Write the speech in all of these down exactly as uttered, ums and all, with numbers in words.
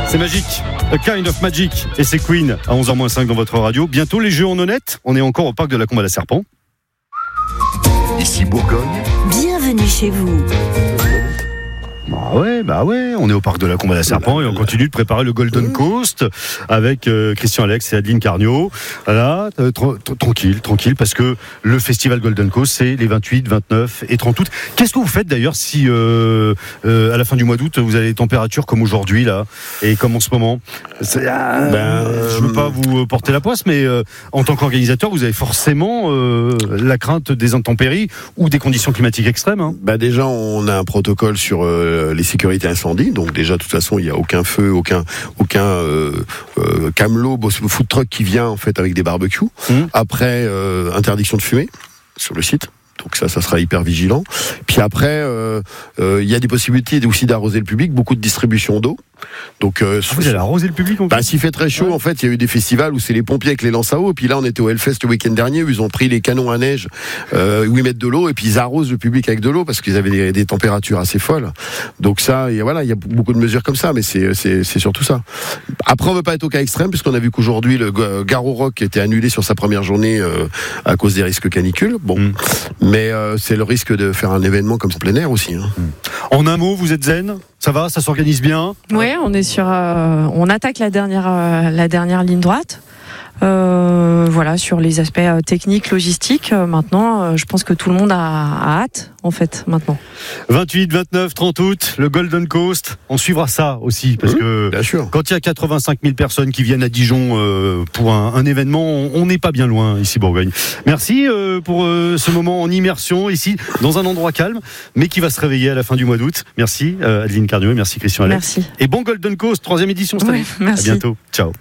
C'est magique, A Kind of Magic. Et c'est Queen à onze heures moins cinq dans votre radio. Bientôt les Jeux en honnête. On est encore au parc de la Combe à la Serpent. Ici Bourgogne. Bienvenue chez vous. Bah ouais, bah ouais, on est au parc de la Combe à la Serpent et on continue de préparer le Golden Coast avec euh, Christian Alex et Adeline Carniot. Voilà, euh, tr- tr- tranquille, tranquille, parce que le festival Golden Coast, c'est les vingt-huit, vingt-neuf et trente août. Qu'est-ce que vous faites d'ailleurs si euh, euh, à la fin du mois d'août vous avez des températures comme aujourd'hui là et comme en ce moment? C'est, euh, ben, je veux pas vous porter la poisse, mais euh, en tant qu'organisateur, vous avez forcément euh, la crainte des intempéries ou des conditions climatiques extrêmes. Hein. Bah déjà, on a un protocole sur euh, les sécurités incendies, donc déjà de toute façon il n'y a aucun feu, aucun aucun euh, euh, camelot, food truck qui vient en fait avec des barbecues. Mmh. Après euh, interdiction de fumer sur le site. Donc ça, ça sera hyper vigilant. Puis après, il euh, euh, y a des possibilités aussi d'arroser le public, beaucoup de distribution d'eau. Donc, euh, ah, vous allez arroser le public en fait. Bah, s'il fait très chaud, ouais. En fait, il y a eu des festivals où c'est les pompiers avec les lances à eau. Et puis là, on était au Hellfest le week-end dernier où ils ont pris les canons à neige euh, où ils mettent de l'eau et puis ils arrosent le public avec de l'eau parce qu'ils avaient des, des températures assez folles. Donc ça, y a, voilà, il y a beaucoup de mesures comme ça, mais c'est, c'est, c'est surtout ça. Après, on veut pas être au cas extrême puisqu'on a vu qu'aujourd'hui le Garo Rock était annulé sur sa première journée euh, à cause des risques canicules. Bon, mm. mais euh, c'est le risque de faire un événement comme ça plein air aussi. Hein. Mm. En un mot, vous êtes zen ? Ça va, ça s'organise bien ? Oui, on est sur, euh, on attaque la dernière, euh, la dernière ligne droite. Euh, voilà, sur les aspects euh, techniques, logistiques. Euh, maintenant, euh, je pense que tout le monde a, a hâte, en fait, maintenant. vingt-huit, vingt-neuf, trente août, le Golden Coast. On suivra ça aussi, parce mmh, que bien sûr. Quand il y a quatre-vingt-cinq mille personnes qui viennent à Dijon euh, pour un, un événement, on n'est pas bien loin ici, Bourgogne. Merci euh, pour euh, ce moment en immersion ici, dans un endroit calme, mais qui va se réveiller à la fin du mois d'août. Merci euh, Adeline Carniot, merci Christian Alex. Merci. Et bon Golden Coast, troisième édition cette oui, année. Merci. À bientôt. Ciao.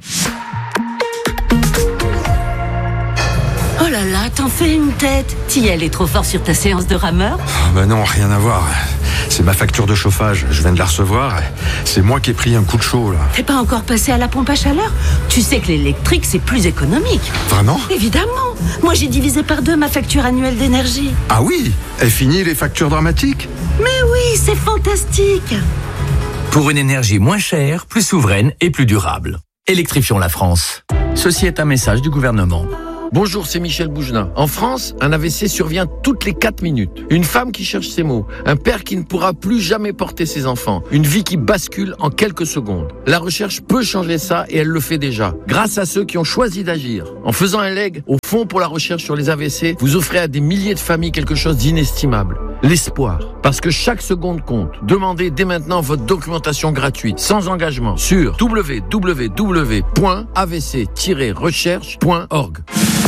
Oh là là, t'en fais une tête. T'y allais trop fort sur ta séance de rameur ? Oh ben non, rien à voir. C'est ma facture de chauffage, je viens de la recevoir. C'est moi qui ai pris un coup de chaud là. T'es pas encore passé à la pompe à chaleur ? Tu sais que l'électrique c'est plus économique. Vraiment ? Évidemment. Moi j'ai divisé par deux ma facture annuelle d'énergie. Ah oui ? Est fini les factures dramatiques ? Mais oui, c'est fantastique. Pour une énergie moins chère, plus souveraine et plus durable. Électrifions la France. Ceci est un message du gouvernement. Bonjour, c'est Michel Bougelin. En France, un A V C survient toutes les quatre minutes. Une femme qui cherche ses mots. Un père qui ne pourra plus jamais porter ses enfants. Une vie qui bascule en quelques secondes. La recherche peut changer ça et elle le fait déjà. Grâce à ceux qui ont choisi d'agir. En faisant un leg au Fonds pour la recherche sur les A V C, vous offrez à des milliers de familles quelque chose d'inestimable. L'espoir. Parce que chaque seconde compte. Demandez dès maintenant votre documentation gratuite, sans engagement, sur w w w point a v c tiret recherche point org.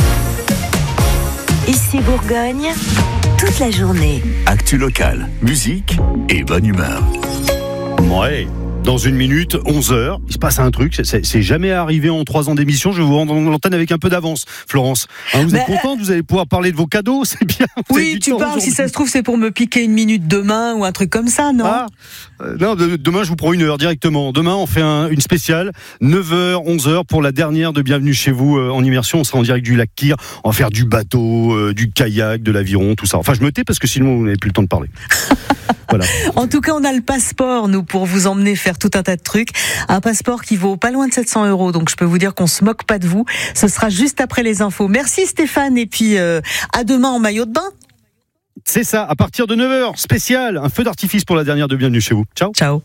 Ici Bourgogne, toute la journée. Actu locale, musique et bonne humeur. Ouais. Dans une minute, onze heures, il se passe un truc, c'est, c'est jamais arrivé en trois ans d'émission, je vais vous rendre l'antenne avec un peu d'avance, Florence. Hein, vous bah, êtes contente, vous allez pouvoir parler de vos cadeaux, c'est bien. Oui, tu parles, si ça se trouve, c'est pour me piquer une minute demain ou un truc comme ça, non ah, euh, Non, de, demain, je vous prends une heure directement. Demain, on fait un, une spéciale, neuf heures, onze heures, pour la dernière de Bienvenue chez vous euh, en immersion. On sera en direct du lac Kyr, on va faire du bateau, euh, du kayak, de l'aviron, tout ça. Enfin, je me tais parce que sinon, vous n'avez plus le temps de parler. Voilà. En tout cas, on a le passeport, nous, pour vous emmener faire tout un tas de trucs. Un passeport qui vaut pas loin de sept cents euros. Donc, je peux vous dire qu'on se moque pas de vous. Ce sera juste après les infos. Merci Stéphane. Et puis, euh, à demain en maillot de bain. C'est ça. À partir de neuf heures, spécial. Un feu d'artifice pour la dernière de Bienvenue chez vous. Ciao. Ciao.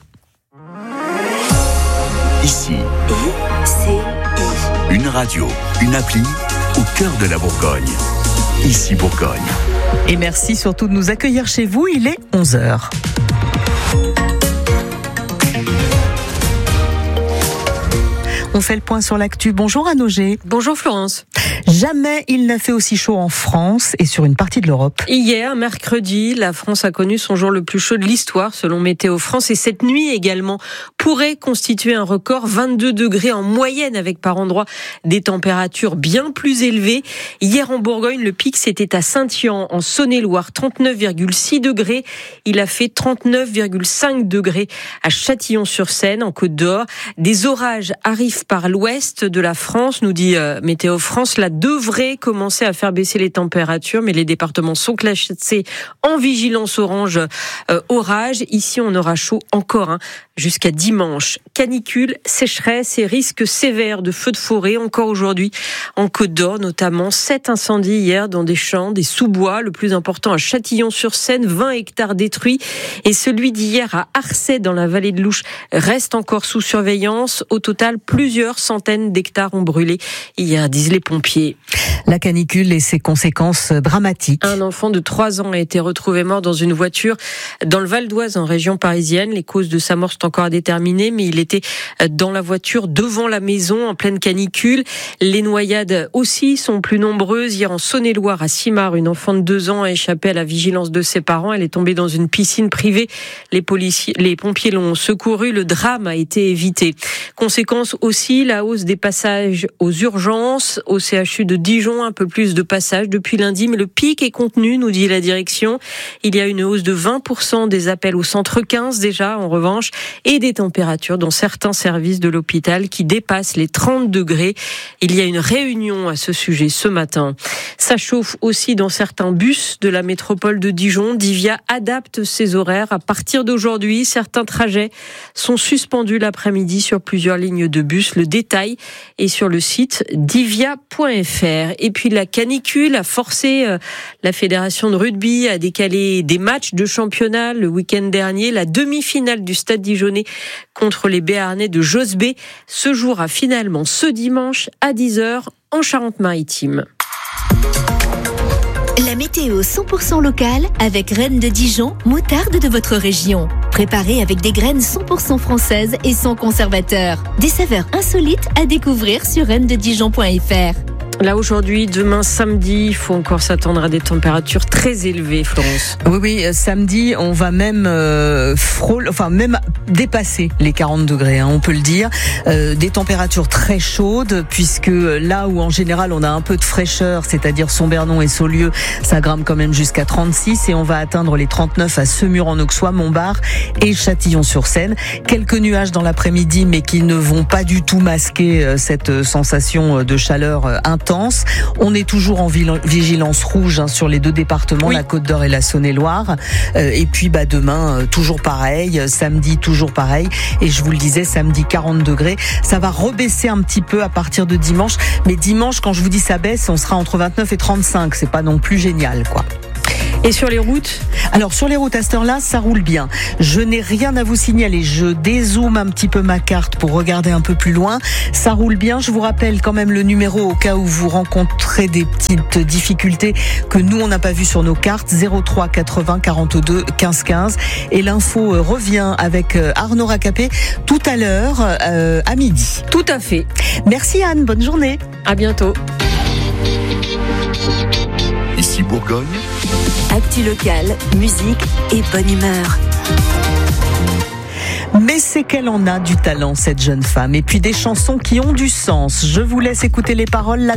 Ici. I C I. Une radio, une appli au cœur de la Bourgogne. Ici Bourgogne. Et merci surtout de nous accueillir chez vous, il est onze heures. On fait le point sur l'actu. Bonjour Anne Auger. Bonjour Florence. Jamais il n'a fait aussi chaud en France et sur une partie de l'Europe. Hier, mercredi, la France a connu son jour le plus chaud de l'histoire selon Météo France. Et cette nuit également pourrait constituer un record, vingt-deux degrés en moyenne avec par endroits des températures bien plus élevées. Hier en Bourgogne, le pic c'était à Saint-Yan en Saône-et-Loire, trente-neuf virgule six degrés. Il a fait trente-neuf virgule cinq degrés à Châtillon-sur-Seine en Côte d'Or. Des orages arrivent par l'ouest de la France, nous dit euh, Météo France. Là devrait commencer à faire baisser les températures, mais les départements sont classés en vigilance orange euh, orage. Ici, on aura chaud encore hein, jusqu'à dimanche. canicule, sécheresse et risques sévères de feux de forêt encore aujourd'hui en Côte d'Or, notamment sept incendies hier dans des champs, des sous-bois, le plus important à Châtillon-sur-Seine, vingt hectares détruits, et celui d'hier à Arcet dans la vallée de l'Ouche reste encore sous surveillance. Au total, plusieurs centaines d'hectares ont brûlé hier, disent les pompiers. La canicule et ses conséquences dramatiques. Un enfant de trois ans a été retrouvé mort dans une voiture dans le Val d'Oise, en région parisienne. Les causes de sa mort sont encore à déterminer, mais il était dans la voiture devant la maison en pleine canicule. Les noyades aussi sont plus nombreuses. Hier en Saône-et-Loire, à Simard, une enfant de deux ans a échappé à la vigilance de ses parents. Elle est tombée dans une piscine privée. Les policiers, les pompiers l'ont secourue. Le drame a été évité. Conséquence aussi, la hausse des passages aux urgences. Au C H U de Dijon, un peu plus de passages depuis lundi, mais le pic est contenu, nous dit la direction. Il y a une hausse de vingt pour cent des appels au centre quinze déjà, en revanche, et des températures dans certains services de l'hôpital qui dépassent les trente degrés. Il y a une réunion à ce sujet ce matin. Ça chauffe aussi dans certains bus de la métropole de Dijon. Divia adapte ses horaires. À partir d'aujourd'hui, certains trajets sont suspendus l'après-midi sur plusieurs lignes de bus. Le détail est sur le site divia point f r. Et puis la canicule a forcé la fédération de rugby à décaler des matchs de championnat le week-end dernier. La demi-finale du Stade Dijonnais contre les Béarnais de Josbé se jouera finalement ce dimanche à dix heures en Charente-Maritime. La météo cent pour cent locale avec Reine de Dijon, moutarde de votre région. Préparée avec des graines cent pour cent françaises et sans conservateur. Des saveurs insolites à découvrir sur reine de dijon point f r. Là aujourd'hui, demain samedi, il faut encore s'attendre à des températures très élevées, Florence. Oui, oui, samedi, on va même euh, frôler, enfin même dépasser les quarante degrés, hein, on peut le dire. Euh, des températures très chaudes, puisque là où en général on a un peu de fraîcheur, c'est-à-dire Sombernon et Saulieu, ça grimpe quand même jusqu'à trente-six, et on va atteindre les trente-neuf à Semur-en-Auxois, Montbard et Châtillon-sur-Seine. Quelques nuages dans l'après-midi, mais qui ne vont pas du tout masquer cette sensation de chaleur intense. On est toujours en vigilance rouge hein, sur les deux départements, oui. La Côte d'Or et la Saône-et-Loire. Euh, et puis bah demain, euh, toujours pareil. Samedi, toujours pareil. Et je vous le disais, samedi quarante degrés. Ça va rebaisser un petit peu à partir de dimanche. Mais dimanche, quand je vous dis ça baisse, on sera entre vingt-neuf et trente-cinq. C'est pas non plus génial, quoi. Et sur les routes ? Alors sur les routes à cette heure-là, ça roule bien. Je n'ai rien à vous signaler. Je dézoome un petit peu ma carte pour regarder un peu plus loin. Ça roule bien. Je vous rappelle quand même le numéro au cas où vous rencontrez des petites difficultés que nous on n'a pas vu sur nos cartes. zéro trois quatre-vingts quarante-deux quinze quinze. Et l'info revient avec Arnaud Racapé tout à l'heure euh, à midi. Tout à fait. Merci Anne. Bonne journée. À bientôt. Ici Bourgogne. Actu locale, musique et bonne humeur. Mais c'est qu'elle en a du talent, cette jeune femme. Et puis des chansons qui ont du sens. Je vous laisse écouter les paroles.